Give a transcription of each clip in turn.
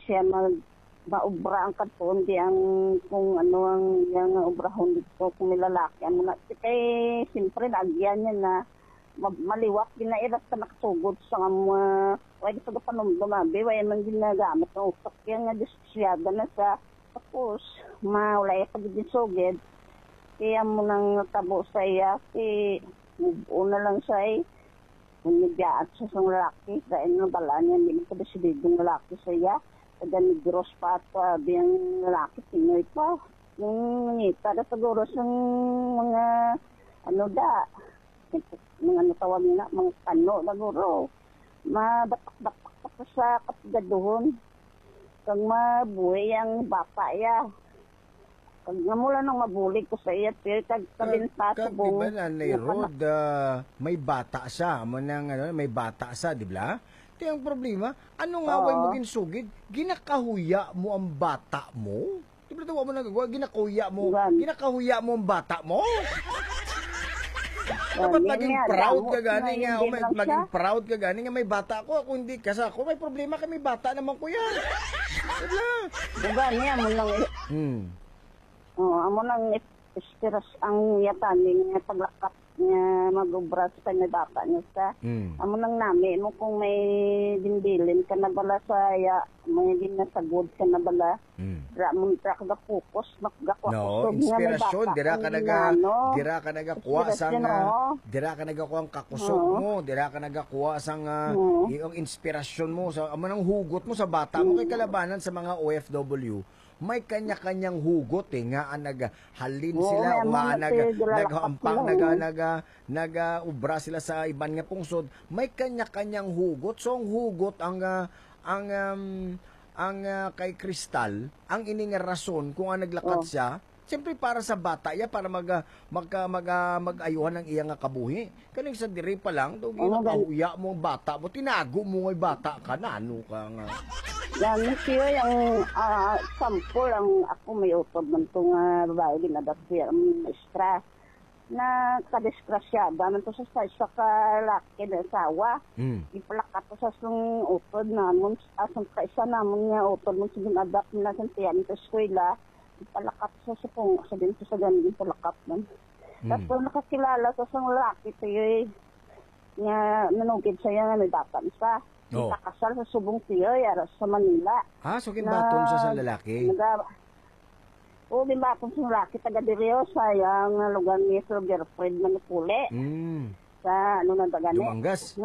siya maubra ang kanton di ang kung ano ang yang obrahon dito kung nilalaki ano na kay siyempre nagyan niya na maliwak ginairat ka nakasugod sa mga wala sa panumdum abi wala man ginagamit ng utak yan nga disyada na sa tapos maulay pag dinsugid kaya mo nang tabo sa iya una lang siya ay nagbiyaat sa isang lalaki dahil nang bala niya hindi ko desididong lalaki sa iya kada negros pa at biyang lalaki Pinoy pa yung ngita na siguro sa mga ano da mga natawag na mga kano na guro mabatak-batak pa sa kapagaduhon kang mabuhay ang bata ya kag namula nang mabulig ko sa iya kag kabinta sa buong diba na Rod may bata siya may bata siya di ba? Ito yung problema ano nga way mo ginsugid ginakahuya mo ang bata mo di ba tawa mo nagagawa ginakahuya mo ang bata mo dapat maging proud ka gani nga maging proud ka gani nga may bata ako ako hindi kasi ako may problema kami bata naman ko yan diba niya mo lang amo nang ispiras ang yatanin nga paglakat nga mag-ubra sa kanya bata niya sa amo nang nami mo kung may dinbilin ka na bala sa ya may din na sagod ka na bala ramon tra ka focus no inspirasyon dira ka nagakuha sang dira ka nagakuha ang kakusog mo dira ka nagakuha sang iyong inspirasyon mo sa amo nang hugot mo sa bata mo kay kalabanan sa mga OFW may kanya-kanyang hugot nga naghalin sila nagahampang nagaubra sila sa iban nga pungsod may kanya-kanyang hugot so ang hugot ang kay Kristal ang ining rason kung ang naglakad siya siyempre para sa bata ya para mag-ayuhan ng iya nga kabuhi kaning sa diri pa lang daw ginakahuya mo ang bata mo tinago mo ngay bata ka na ano ka nga yan siya yung sample ang ako may utob man itong babae ginadapir ang maestra na kadiskrasyada man to sa kalaki na asawa ipalakat to sa sung utod namon asang kaisa namon nga utod mo sa ginadapt na sa tiyan sa eskwela ipalakat sa supong sa dito sa ganun palakat man tapos nakakilala sa isang lalaki tayo nga nanugid siya nga may bata sa nakasal sa subong tayo sa Manila so kimbaton siya sa lalaki kimbaton sa lalaki taga Direo sa yung lugar ni Sir Gerfred Manipuli sa ano nang tagani Dumangas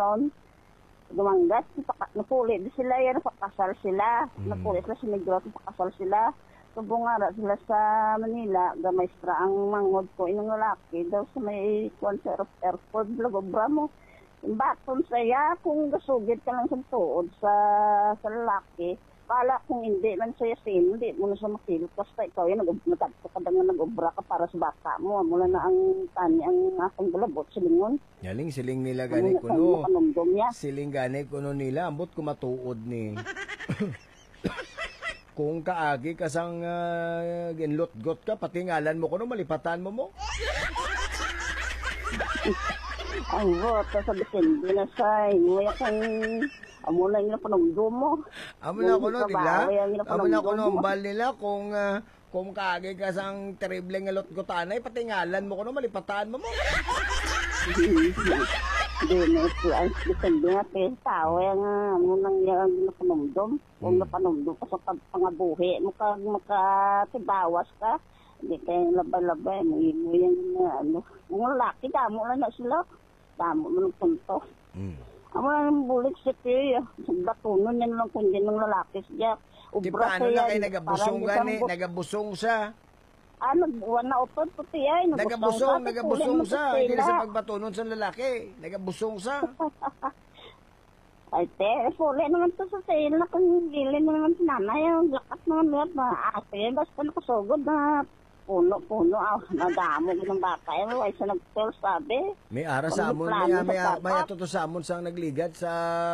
napuli di sila yan napakasal sila napuli sila sa Negros napakasal sila subungara sila sa Manila gamaestra ang mangod ko inong lalaki daw sa may concert of airport lagobra mo baton saya kung gasugid ka lang sa tuod sa lalaki pala kung hindi man saya hindi mo na sa makilot basta ikaw yan nagtagpo ka nga nag-obra ka para sa bata mo mula na ang tani ang akong bulabot silingon yaling siling nila gani kuno siling gani kuno nila ambot ko matuod ni kung kaagi kasang ginlot-got ka pati ngalan mo kuno malipatan mo ang voto sa December na sa inuya kang amo na yung panumdum mo. Amo na kuno, diba? Amo na kuno, umbal nila kung kaagi ka sang terrible nga lot-gotanay, pati ngalan mo kuno, malipatan mo. Hindi na ito, ang December nga, pero tao, amo nang yung panumdum. Kung napanumdum ka sa pangabuhi, makatibawas ka. Hindi kayong labay-labay, mo yung mga lalaki, damo lang na sila. Damo mo ng punto. Amo ang bulik sa tiyo. Batunon yan lang kung yan ng lalaki siya. Di paano na kayo nagabusong gani? Nagabusong sa? Nagbuwan na utod po tiya. Nagabusong sa. Hindi na sa pagbatunon sa lalaki. Nagabusong sa. Ay te, puli naman to sa sale na kung gilin naman si nanay. Lakat naman na ate. Basta nakasugod na puno, nadamo ng bata. Ay sa nag-tell sabi. May ara sa amon, may ato to sa amon sang nagligad sa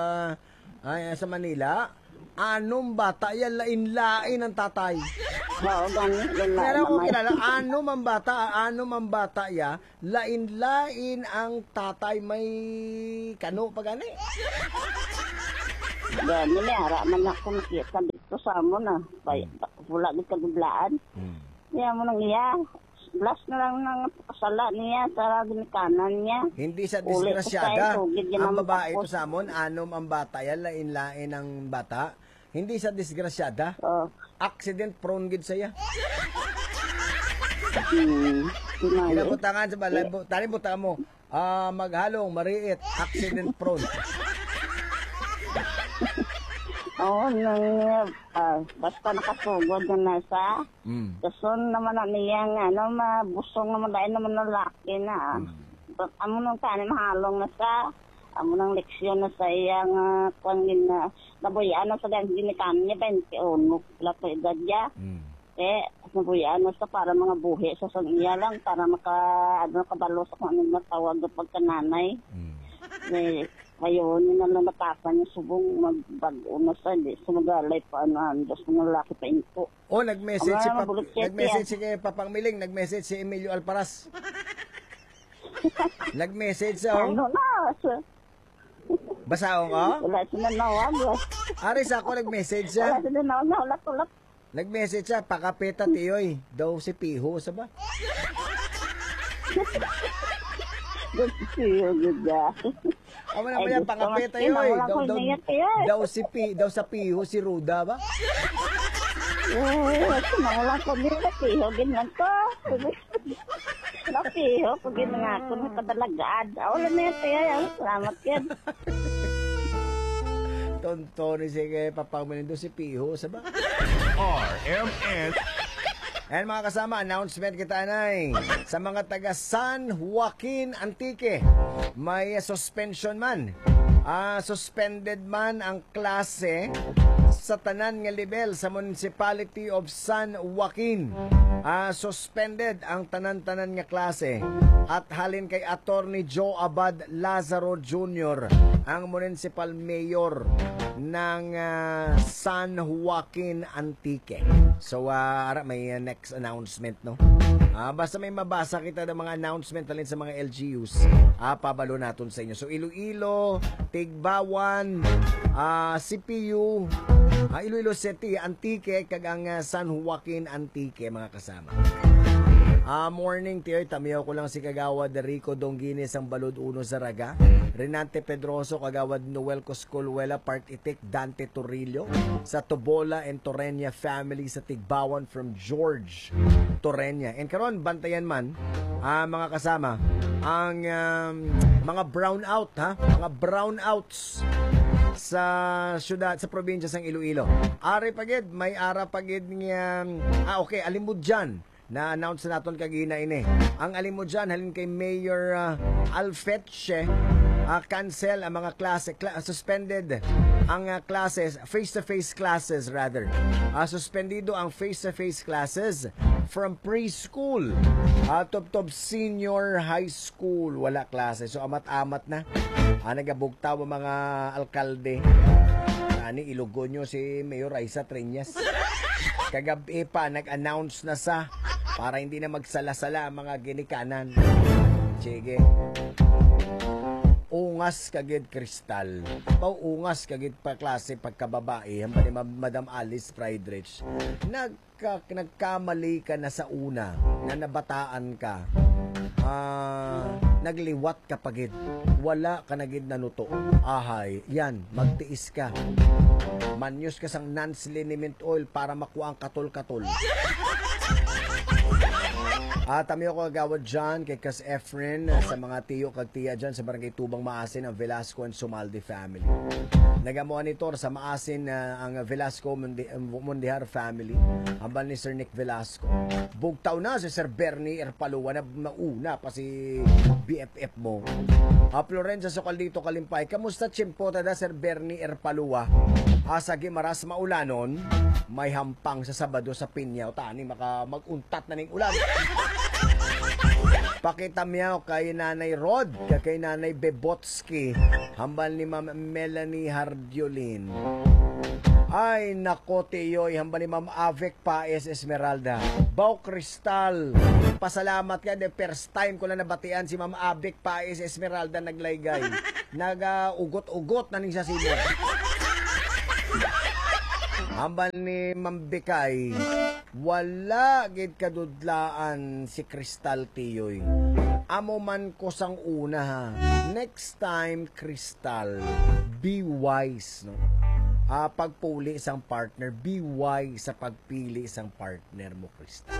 Manila. Anong bata yan, lain-lain ang tatay. Oo, ganun. Kaya ako kilala, ano man bata ya, lain-lain ang tatay may kano pa gani. Ganun, ara man ako nakita. to sa mo na. Wala gid kadudlaan. Niya mo nang iya. Last na lang ng kasala niya sa ginikanan niya. Hindi sa disgrasyada. Ang babae to sa amon, anom ang bata yan, lain-lain ang bata. Hindi sa disgrasyada. Accident prone gid saya. Kinabutangan sa balay, tali buta mo. Maghalong, mariit, accident prone. Basta nakasugod na nasa. Kason naman na niyang, mabusong naman dahil naman ng laki na. Amo nung tani mahalong na sa, amo nang leksyon na sa iyang, pangin na, nabuyaan na sa dahil ginikan niya, 21, pila ko edad niya. Nabuyaan na sa para mga buhi sa iya lang, para kabalo sa kung anong matawag na pagkananay. Ngayon, yun ang natapan yung subong magbago na sa hindi. Sumagalay pa andos ng lalaki pa inpo. Nag-message si Papang Miling, nag-message si Emilio Alparas. Nag-message siya, Basaong ka? Wala sinanawag. Aris ako, nag-message siya. Wala sinanawag, ulat. Nag-message siya, pakapeta tiyoy. Daw si Piho, saba? Ama naman yan, pakapeta yoy. Daw sa Piho, si Ruda ba? Sinangulang ko nila, Piho, ginlan ko. Piho, pag ginlan ko, nakadalagad. Wala na yan, Piho, salamat yan. Tonto ni sige, papamalindo si Piho, saba? RMN. And mga kasama, announcement kita nay. Sa mga taga San Joaquin Antique, may suspension man. Suspended man ang klase sa tanan nga level sa Municipality of San Joaquin. Suspended ang tanan-tanan nga klase. At halin kay Attorney Joe Abad Lazaro Jr., ang municipal mayor ng San Joaquin Antique. So, may next announcement, no? Basta may mabasa kita ng mga announcement talin sa mga LGUs, pabalo natin sa inyo. So, Iloilo, Tigbawan, CPU, Iloilo City, Antique, kagang San Joaquin Antique, mga kasama. Morning, tiyoy, tamiyaw ko lang si Kagawad Rico Dongines ang Balod Uno sa Raga, Renante Pedroso, Kagawad Noel Coscolwela, Part Itik, Dante Torrillo, sa Tobola and Torreña family sa Tigbawan from George Torreña. And karon bantayan man, mga kasama, ang mga brownout, mga brownouts sa syudad, sa probinsya ng Iloilo. Ari pagid, may ara pagid niya, alimod dyan. Na-announce na natin kagina ini. Ang alim mo dyan, halin kay Mayor Alfetche, cancel ang mga klase, suspended ang classes, face-to-face classes rather. Suspendido ang face-to-face classes from preschool top senior high school. Wala klase. So amat-amat na. Nagabugtaw ang mga alkalde. Ilugo nyo si Mayor Aiza Triñas. Kagabi pa, nag-announce na sa para hindi na magsala-sala ang mga ginikanan. Sige. Ungas kagid kristal. Ungas kagid pa klase pagkababae. Hamba ni Madam Alice Friedrich. Nagkamali ka na sa una na nabataan ka. Nagliwat ka pagid. Wala ka nagid nanuto. Ahay, yan, magtiis ka. Manyos ka sang non-liniment oil para makuha ang katol-katol. Tamiyo ko agawad dyan kay Kas Efren sa mga tiyo kag tiya dyan sa barangay Tubang Maasin ang Velasco and Sumalde family. Nagamuan nito sa Maasin ang Velasco Mundihar family, hambal ni Sir Nick Velasco. Bugtaw na si Sir Bernie Erpalua na mauna pa si BFF mo. Florencia Socaldito Kalimpay, kamusta chimpo tada Sir Bernie Erpalua? Sa Gimaras Maulanon, may hampang sa Sabado sa Pinyaw. Tani mag-untat na ning ulan. Pakita miyaw kay Nanay Rod, kay Nanay Bebotski, hambal ni Ma'am Melanie Hardiolin. Ay, nako tiyoy, hambal ni Ma'am Avek Paes Esmeralda. Bao Cristal, pasalamat ka, the first time ko lang nabatian si Ma'am Avek Paes Esmeralda naglaygay. Nag-ugot-ugot na ning sa silo. Ambal ni Mambikay, wala gid kadudlaan si Crystal Tiyoy. Amo man ko sang una ha. Next time, Crystal, be wise, no? Pagpuli isang partner, be wise sa pagpili isang partner mo, Crystal.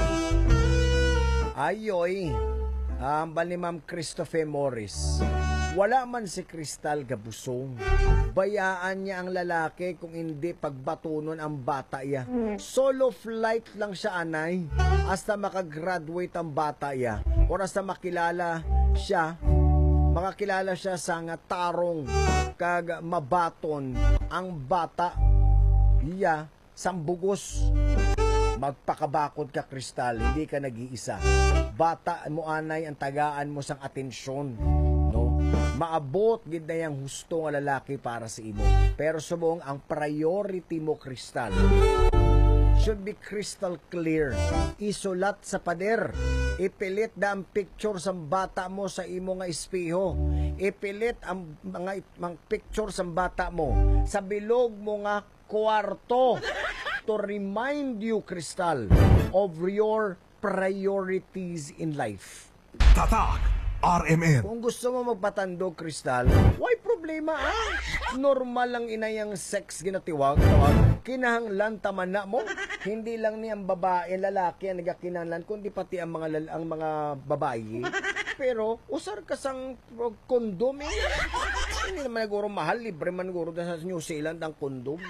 Ayoy, ambal ni Ma'am Christopher Morris, wala man si Crystal gabusong. Bayaan niya ang lalaki kung hindi pagbatunon ang bata iya. Solo flight lang siya, anay. Hasta makagraduate ang bata iya. O hasta makakilala siya sa nga tarong kag mabaton ang bata iya sambugos. Magpakabakod ka, Crystal, hindi ka nag-iisa. Bata mo, anay, ang tagaan mo sang atensyon, no? Maabot gid na yang husto nga lalaki para sa imo. Pero subong ang priority mo, Crystal, should be crystal clear. Isulat sa pader. Ipilit na ang picture sa bata mo sa imo nga espeho. Ipilit ang mga picture sa bata mo sa bilog mo nga kwarto to remind you, Crystal, of your priorities in life. Tatak RMN. Kung gusto mo magpatandog, Crystal, why problema Normal lang inayang sex ginatiwag. Kinahanglan taman na mo. Hindi lang niyang babae, lalaki ang nagakinahanglan, kundi pati ang mga babae. Pero usar ka sang kondom Hindi naman naguro mahal, libre man naguro sa New Zealand ang kondom.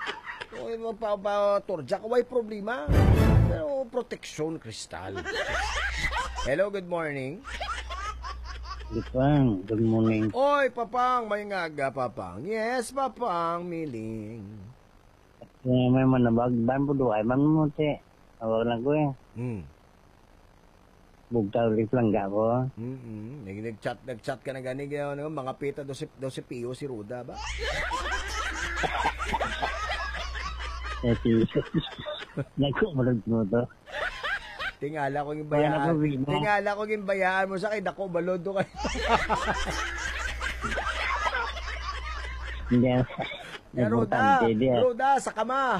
Turjak, why problema? Pero protection, Crystal. Hello, good morning. Papang, good morning. Oy, Papang, may ngaga, Papang. Yes, Papang, miling. May manabag, ban po doon, mamuti. Tawag lang ko Bugtaw ulit lang ko. Nag-chat ka na gani, mga pita, 12 piyo si Ruda ba? Nagkumalog mo to. Tingala ko yung bayaan mo sa akin. Ako, balodo kayo. Hindi. Ruda, sa kama.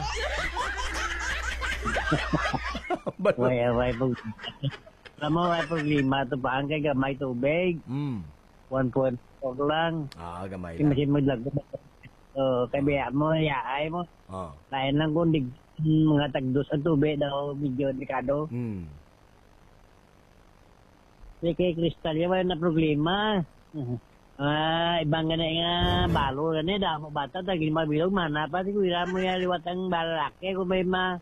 Way problema ito pa. Ang kay gamay tubig. 1.4 lang. Gamay lang. Kasi maglag kay biya mo, yaay mo. Lain lang kung mga tagdos ang tubig daw, medyo delikado. Kay Crystal, yan na problema. Ibang gana nga balo gani, damo bata, tagin mabilog, mana pa, sigura mo yan liwat ang balalaki kung may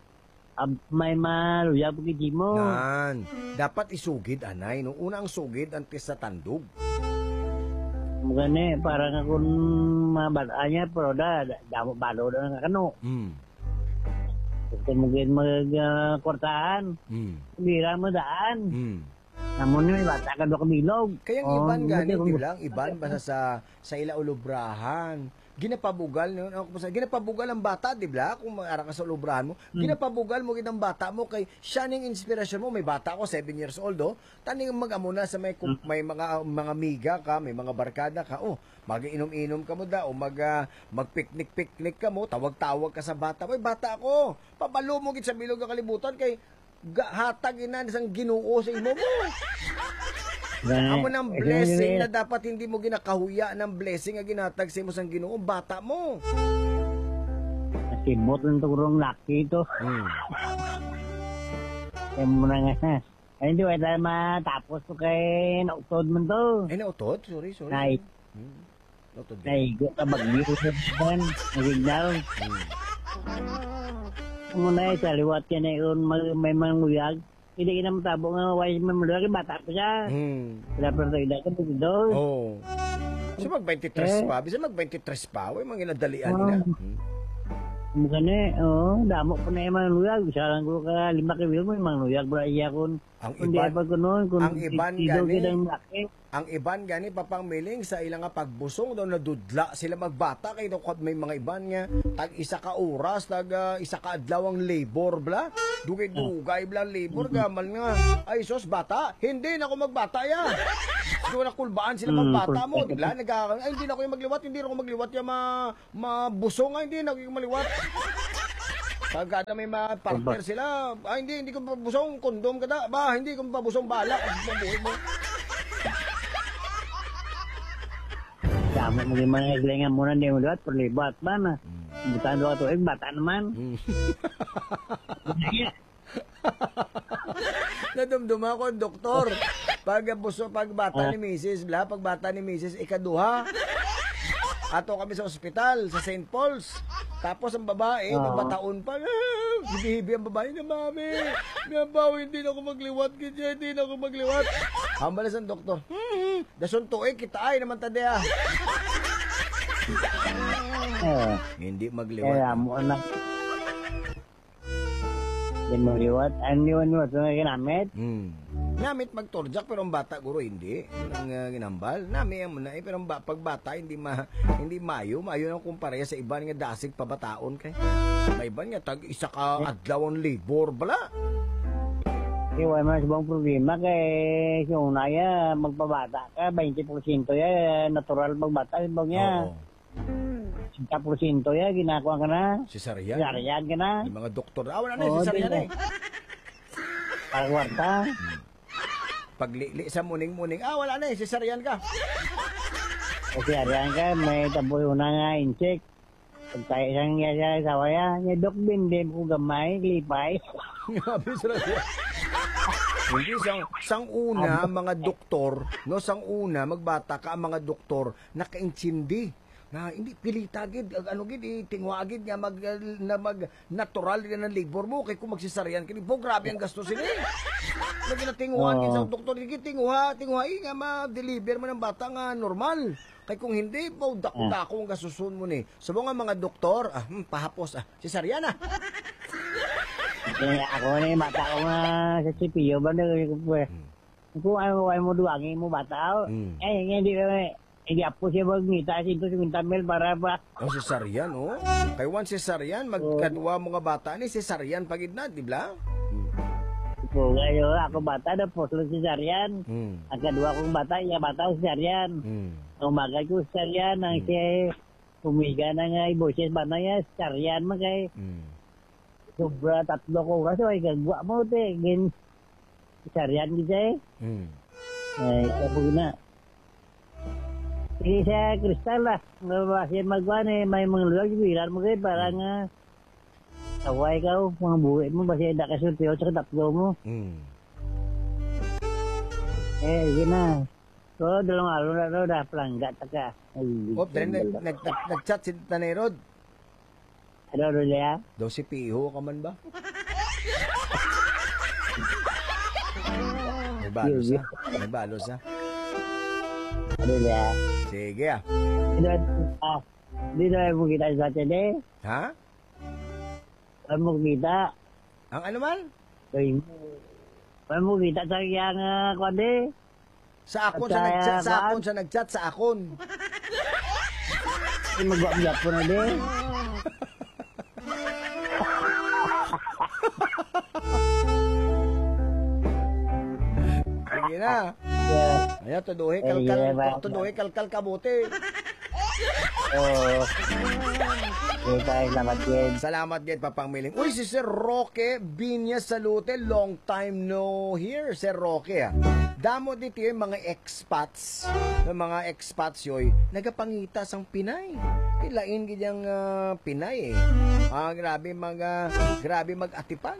maluyag pagkiti mo. Dapat isugid, anay. No? Una ang sugid, antes sa tandog. Gani, parang akong mabalaan niya, pero damo balo na kano. Gusto mo magkwartahan. Bira mo daan. Namun may bata ka doon kabilog. Kaya ang iban basta sa ila ulubrahan. Ginapabugal ang bata, di ba? Kung ara ka sa ulubrahan mo, ginapabugal mo gid ang bata mo kay siya ning inspirasyon mo. May bata ako 7 years old taning mag-amo na sa may mga miga ka, may mga barkada ka. Mag-inom-inom ka mo mag-picnic ka mo, tawag-tawag ka sa bata. May bata ako. Pabalo mo gid sa bilog nga kalibutan kay hatag ina sang Ginoo sa imo mo. Amo ng blessing na dapat hindi mo ginakahuya ng blessing nga ginatag sa imo sang Ginoo, bata mo. Nasibot ng turong laki ito. Kaya mo na nga. Ay, hindi wala matapos ko kay nautod mo to. Ay, nautod? Sorry. Ay. Naigo ka bagyo sa ban. Nagignaw. Muna sa liwat yan may mangluyag. Hindi ka na matabo nga wise mangluyag. Bata pa siya. Wala pa rin ka dito. So mag-23 pa. Bisa mag-23 pa. Huwag mga ginadalian na. Mukha na, damo po na yung mangluyag. Isa lang ko ka 5 kilo mo yung mangluyag. Bra iya kun. Ang iban gani Papang Miling sa ilang nga pagbusong daw nadudla sila magbata kay daw may mga iban nga tag isa ka oras isa ka adlaw ang labor bla dugay bla labor gamal nga ay sos bata hindi na ako magbata ya siguro na kulbaan sila magbata mo bla ay hindi na ako magliwat ya mabusong hindi na ako magliwat Pagka may mga partner sila, hindi ko pabusong kondom kada. Ba, hindi ko pabusong balak. Mabuhay mo. Dami mo yung mga iglengan muna, hindi mo liwat, perlibat ba na? Butaan doon ito, bata naman. Nadumduma ko, doktor. Pag bata ni Mrs. Pag bata ni Mrs. ikaduha. Ato kami sa ospital, sa St. Paul's. Tapos ang babae, mabataon pa. Hibi-hibi ang babae na, mami. Nabaw, hindi na ako magliwat. Hindi na ako magliwat. Hambalas ang doktor. Dason tuig, kita ay naman tadya. Hindi magliwat. Kaya mo na. Hindi magliwat. Ang liwan-liwat na ginamit. Namit magtorjak pero ang bata guro hindi. Ang ginambal. Nami ang muna pero pag bata hindi mayo nang kumpara sa iba nga dasig pabataon kay. May iba nga tag isa ka adlaw ang labor bala. Iwan mo sa bang problema kay si unaya magpabata ka 20% ya natural pagbata ibang ya. 50% ya ginakuha ka na. Cesarean. Cesarean ka na. Yung mga doktor awan na cesarean eh. Pagwarta. Paglili sa muning-muning, wala na eh, cesarean ka. Cesarean ka, may taboy una nga insect. Pag tayo isang nga sa waya, niya dok bindim ko gamay, lipay. Grabe sila. Hindi, sang una, mga doktor, no, sang una, magbata ka, ang mga doktor, nakaintindi. Na hindi pilita gid tingwa gid nga mag natural nga ng labor mo kay kung magsisaryan kini po grabe ang gastos ini lagi na tingwa gid sa doktor gid tingwa nga ma-deliver mo ng bata nga normal kay kung hindi po dako ang gasusun mo ni sa mga doktor pahapos cesarean na ako ni mata ko nga sa CPU ba na kung ay mo duwangin mo bata hindi apo siya magngita ito si Mintamel para ba? Ang cesarean, oh. Kay one cesarean, magkadwa mga bata ni cesarean pagid na, di ba? Po, ngayon ako bata na po sa cesarean. Ang kadwa kong bata, bata cesarean. Ang umaga ko cesarean, ang siya umiga na nga iboses bata niya, cesarean mo kay sobra 3 oras, ay gagwa mo, cesarean kita Ay, kapag na. Hindi sa kristal lah. Kasi magwan may mga lulag, bilan mo kayo, parang kaway ka, mga buhay mo, basta hindi kasultiyo sa tatlo mo. Yun na. So, dalawang araw na pelanggat ka. Nag-chat si Tanay Rod. Ano niya? Daw si Piho ka man ba? May balos ha? Ano niya? Sige Hindi na mo kita sa atin Ha? Ano mo kita? Ang ano man? Ano mo kita sa kiyang kwande? Sa akon siya nag-chat sa akon. Mag-uap po na Sige na. Ayan, tuduhi kalkal kabuti. Salamat Ged Papang Miling. Uy, si Sir Roque Binyas Salute, long time no hear, Sir Roque. Damo dito yung mga expats, yoy, nagapangita sang Pinay. Kilain gidyang Pinay eh. Grabe mag-atipan.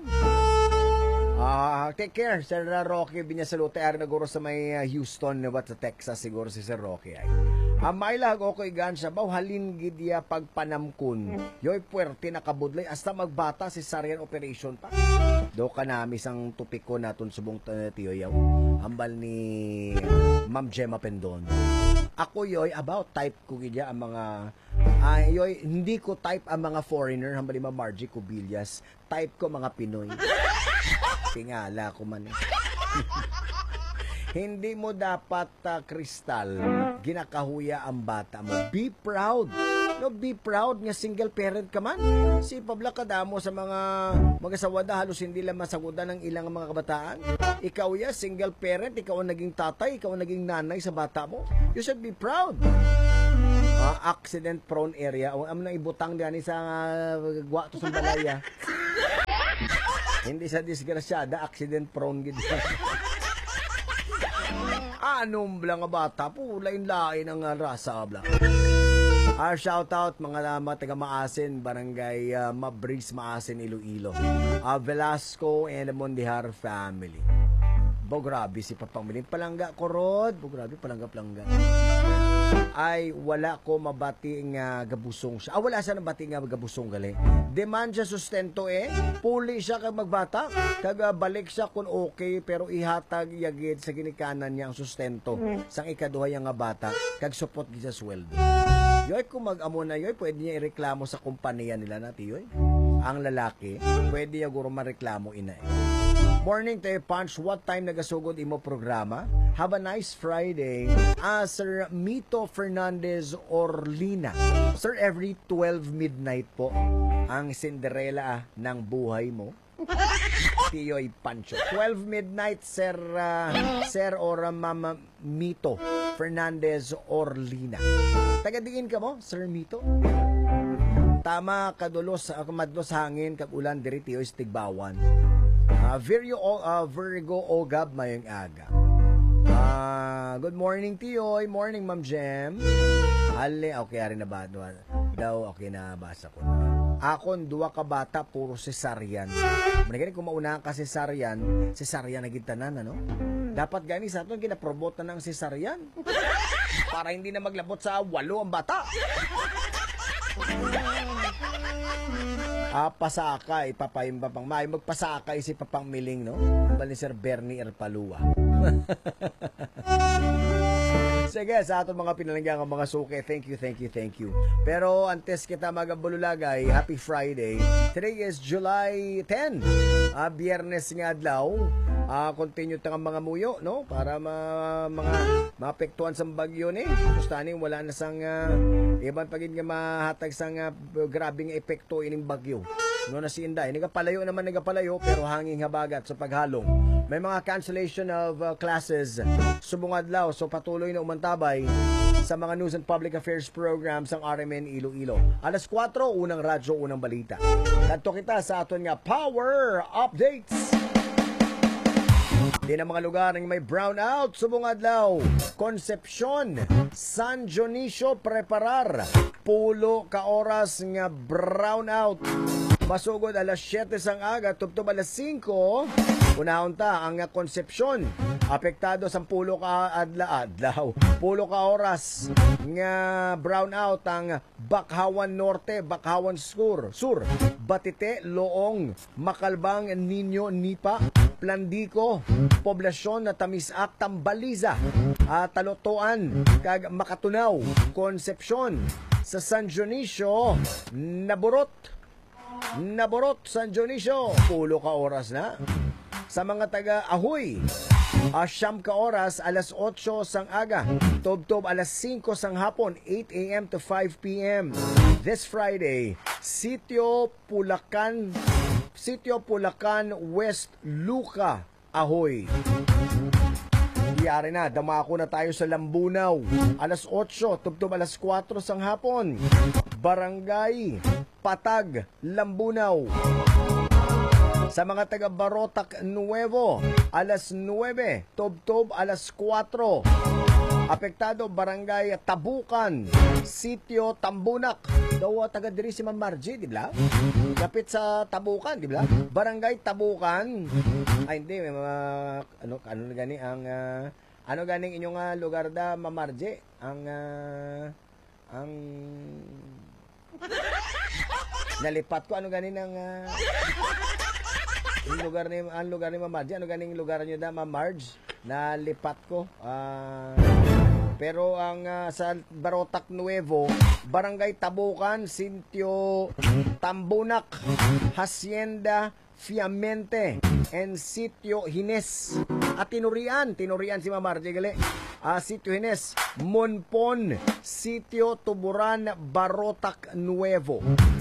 Take care, Sir Roque Binyasalute. Ari naguro sa may Houston, sa Texas siguro si Sir Roque ay. Mailag ako igan siya baw halin gidya pagpanamkun. Yoy puwerte nakabudlay hasta magbata si cesarean operation pa. Do ka nami sang tupiko naton subong tiyoyaw. Hambal ni Ma'am Gemma Pendon. Ako yoy about type ko gidya ang mga yoy hindi ko type ang mga foreigner hambal ni Ma'am Margie Cubillas. Type ko mga Pinoy. Tingala ko man. Hindi mo dapat, Kristal, ginakahuya ang bata mo. Be proud No, be proud nga single parent ka man. Si Pabla kadamo sa mga mag-asawa da halos hindi lang masagutan ng ilang mga kabataan. Ikaw ya, single parent, ikaw ang naging tatay, ikaw ang naging nanay sa bata mo. You should be proud. Accident prone area. O am nang ibutang diyan sa gwato sa balaya. Hindi sa disgrasyada, accident prone gid. Anong blang nga bata po, lain-lain ang rasa blang. Our shout out mga taga Maasin, Barangay Mabris, Maasin, Iloilo. Velasco and Mondihar family. Bo grabe si Papangmiling Palangga Korod. Bo grabe palangga. Ay wala ko mabati nga gabusong siya. Wala siya nabati nga gabusong gali. Demand siya sustento puli siya kag magbata. Kag balik siya kung okay pero ihatag yagid sa ginikanan niya ang sustento sang ikaduha nga bata kag support gid sa sweldo. Yoy kung mag-amo na yoy, pwede niya ireklamo sa kumpanya nila nati yoy. Ang lalaki, pwede niya guro mareklamo ina. Morning tayo, Punch. What time nagasugod imo programa? Have a nice Friday. Sir Mito Fernandez Orlina. Sir, every 12 midnight po ang Cinderella ng buhay mo. Tiyoy Pancho. 12 midnight, Sir or Mama Mito Fernandez Orlina. Tagadingin ka mo, Sir Mito? Tama, kadulos, madlos hangin, kag-ulan, diri tiyoy stigbawan. Virgo Ogab mayong aga. Good morning, Tiyoy. Morning, Ma'am Jem. Ale, okay, ari na ba? Daw, okay na, basa ko na. Akon, duwa ka bata, puro cesarean. Manigani, kung maunahan ka cesarean na gitanan, ano? Dapat gani sa atin, kinapromote na ng cesarean. Para hindi na maglabot sa 8 ang bata. Pasakay, papayong papang may magpasakay si Papang Miling, no? Bali Sir Bernie Erpalua. Sige, sa ato mga pinalanggang mga suke, thank you. Pero antes kita magabululagay, happy Friday. Today is July 10. Biyernes nga adlaw. Continue tang mga muyo, no? Para maapektuhan sa bagyo ni. Gustanin wala na sang ibang pagin nga mahatag sang grabing epekto ining bagyo. No na si Inday, nagapalayo pero hanging habagat sa paghalong. May mga cancellation of classes subong adlaw, so patuloy na umantabay sa mga news and public affairs programs ng RMN Iloilo. Alas 4, unang radyo, unang balita. Kadto kita sa aton nga Power Updates. Di na mga lugar ng may brownout subong adlaw. Concepcion, San Dionisio preparar. Pulo ka oras nga brownout. Masugod alas 7 sang aga, tubtob alas 5. Unahon ta ang Concepcion. Apektado sa 10 ka adlaw. Pulo ka oras nga brownout ang Bakhawan Norte, Bakhawan Sur, Batite, Loong, Makalbang, Niño, Nipa, Plandico, Poblasyon na Tamisak, Tambaliza, Talotoan, kag Makatunaw, Concepcion. Sa San Dionisio, Naborot, San Dionisio, pulo ka oras na. Sa mga taga Ahoy, 9 ka oras, alas 8 sang aga. Tubtob alas 5 sang hapon, 8 a.m. to 5 p.m. This Friday, Sitio Pulacan, West Luca, Ahoy. Iyari na, damako na tayo sa Lambunaw. Alas 8, tubtob alas 4 sang hapon. Barangay Patag, Lambunaw. Sa mga taga Barotac Nuevo, alas 9, tubtob alas 4. Apektado Barangay Tabukan, Sitio Tambunak. Daw taga diri si Ma'am Margie, di ba? Kapit sa Tabukan, di ba? Barangay Tabukan. Ay hindi, may mga ano gani ang ano ganing inyong lugar da Ma'am Margie? Ang nalipat ko ano ganin ang lugar ni Ma'am Margie, ano ganing lugar niyo da Ma'am Marge? Nalipat ko. Pero ang sa Barotac Nuevo, Barangay Tabukan, Sitio Tambunak, Hacienda Fiamente, and Sitio Hines. At tinurian si Mamar Gali. Sitio Hines, Monpon, Sitio Tuburan, Barotac Nuevo.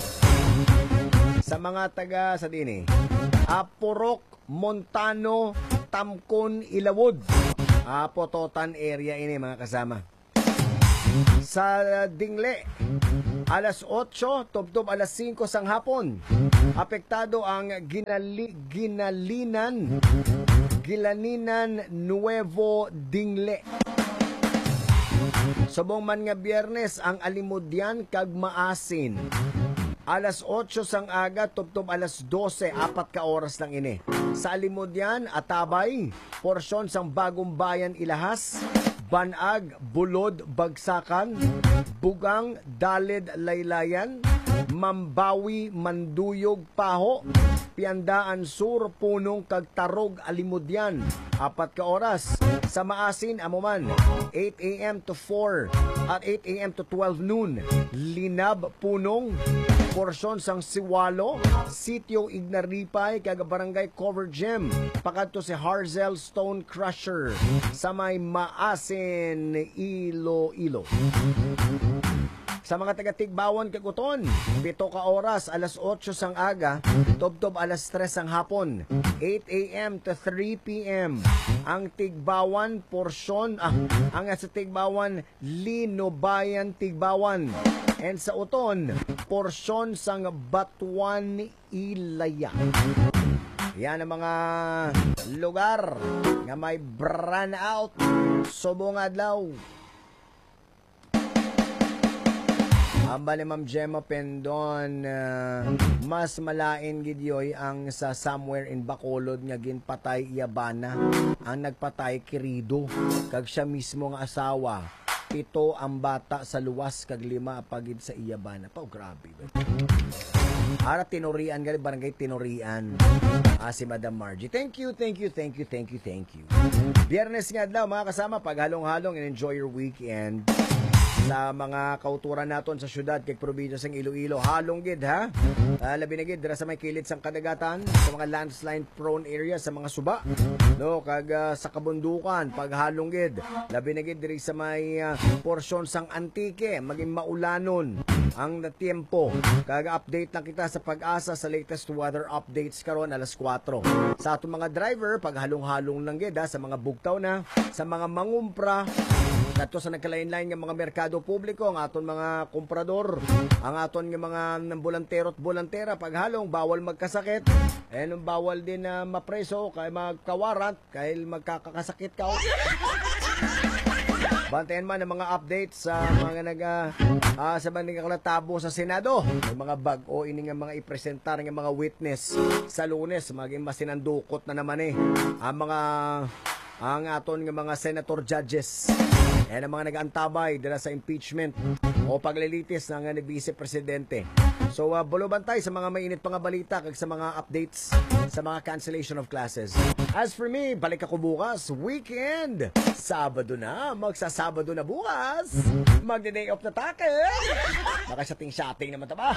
Sa mga taga sa dini, Purok, Montano, Tamkon, Ilawod. Pototan area ini mga kasama. Sa Dingle, alas 8, tubtob alas 5 sang hapon. Apektado ang Gilaninan Nuevo Dingle. Subong man nga Biyernes ang Alimudyan kag Maasin. Alas 8 sang aga, tubtob alas 12, 4 ka oras lang ini. Sa Alimudyan, Atabay, porsyon sang Bagong Bayan Ilahas, Banag, Bulod, Bagsakan, Bugang, Dalid, Laylayan, Mambawi, Manduyog, Paho, Piandaan Sur, Punong, Kagtarog, Alimudyan, 4 ka oras. Sa Maasin, Amuman, 8 a.m. to 4 at 8 a.m. to 12 noon. Linab, Punong, porsyon sang Siwalo, Sitio Ignaripay, kaga Barangay Cover Gem, pakadto si Harzel Stone Crusher, sa may Maasin, Iloilo. Sa mga taga-Tigbawan Kaguton, 7 ka oras, alas 8 sang aga, tubtob alas 3 sang hapon, 8 a.m. to 3 p.m. Ang Tigbawan porsyon, ang sa Tigbawan, Linobayan Tigbawan. And sa Uton, porsyon sang Batuan Ilaya. Yan ang mga lugar nga may brownout subong adlaw. Amba ni Ma'am Gemma Pendon, mas malain gidyoy ang sa somewhere in Bacolod nga ginpatay Iyabana ang nagpatay Querido kag siya mismo nga asawa. 7 ang bata sa luwas kag 5 pagid sa Iyabana. Pao grabe. Ara tinurian gali barangay tinurian. Si Madam Margie. Thank you. Biyernes nga daw mga kasama, paghalong-halong and enjoy your weekend. Sa mga kauturan naton sa syudad kay probinsya sang Iloilo, halong gid ha. Labi na gid dira sa may kilid sang kadagatan, sa mga landslide prone area, sa mga suba. No, kag sa kabundukan, paghalong gid. Labi na gid diri sa may porsyon sang Antique, maging maulanon ang tiempo. Kag update lang kita sa Pag-asa sa latest weather updates karon alas 4. Sa atong mga driver, paghalong-halong lang gid ha, sa mga bugtaw na, sa mga mangumpra, nato sa nagkalain-lain nga mga merkado publiko, ang aton mga komprador, ang aton nga mga bolantero at bolantera, paghalong bawal magkasakit, bawal din na mapreso, kay magkawarant, kay magkakasakit ka. Bantayan man ang mga updates sa mga sa mga nagkakatabo sa Senado. May mga bag-o ini nga mga ipresentar nga mga witness sa Lunes, maging masinandukot na naman ang aton nga mga senator judges. Ang mga nag-antabay dala sa impeachment o paglilitis ng Vice Presidente. So, bulo bantay sa mga mainit pang balita kag sa mga updates sa mga cancellation of classes. As for me, balik ako bukas, weekend. Sabado na, magsasabado na bukas. Magde-day off na takin. Makasating-shating naman taba.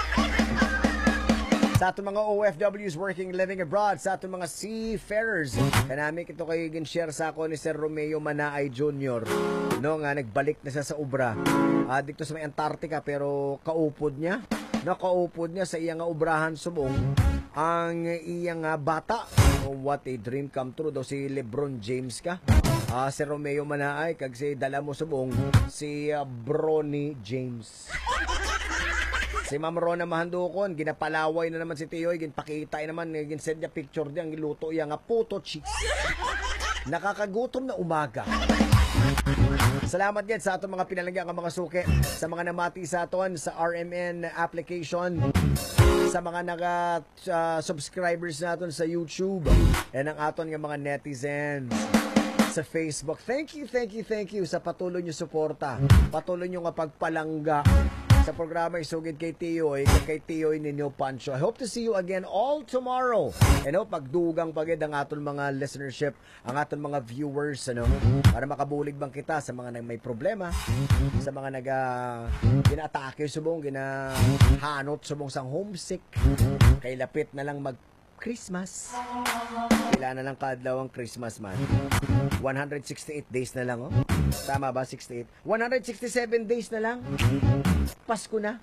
Sa atong mga OFWs working, living abroad, sa atong mga seafarers, kanami ito kayo gin-share sa ako ni Sir Romeo Manaay Jr. No, nga nagbalik na siya sa ubra. Dito sa may Antarctica, pero kaupod niya. Nakaupod niya sa iyang ubrahan subong ang iyang bata. What a dream come true daw si LeBron James ka. Si Romeo Manaay, kag si dala mo subong si Bronny James. Si Ma'am Rona Mahandukon, ginapalaway na naman si Tiyoy, ginpakita naman, ginsend niya picture niya, giluto iya nga puto cheeks. Nakakagutom na umaga. Salamat yan sa atong mga pinalagyan ng mga suke, sa mga namati sa aton sa RMN application, sa mga subscribers naton sa YouTube, and ang aton nga mga netizens sa Facebook. Thank you sa patuloy nyo suporta, patuloy nyo nga pagpalangga sa programa Isugid kay Tiyoy, kay Tiyoy ninyo Pancho. I hope to see you again all tomorrow. Pagdugang pagid ang aton mga listenership, ang aton mga viewers, para makabulig bang kita sa mga may problema, sa mga gina-atake subong, ginahanot subong sang homesick, kay lapit na lang Christmas. Kailan na lang kaadlaw ang Christmas man. 168 days na lang, Tama ba? 68? 167 days na lang. Pasko na.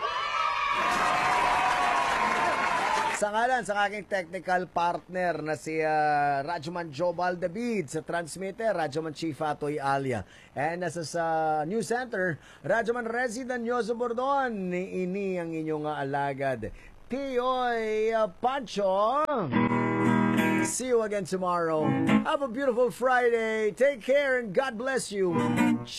Sa ngalan sa aking technical partner na si Radyoman Jobal David, sa transmitter, Radyoman Chief Atoy Alia. And nasa sa News Center, Radyoman Resident Yoso Bordon. Ini ang inyong alagad, Tiyoy Pancho. See you again tomorrow. Have a beautiful Friday. Take care and God bless you.